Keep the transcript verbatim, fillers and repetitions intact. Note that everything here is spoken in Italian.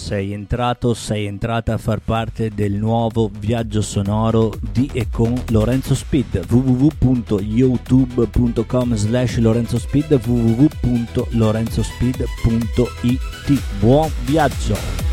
sei entrato, sei entrata a far parte del nuovo viaggio sonoro di e con Lorenzo Speed. w w w punto youtube punto com slash Lorenzo Speed, w w w punto lorenzospeed punto i t. Buon viaggio!